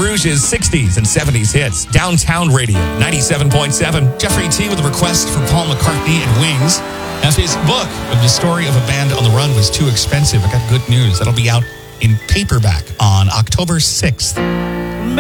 Rouge's 60s and 70s hits. Downtown Radio, 97.7. Jeffrey T. with a request for Paul McCartney and Wings. Now, his book of the story of a band on the run was too expensive. I got good news. That'll be out in paperback on October 6th.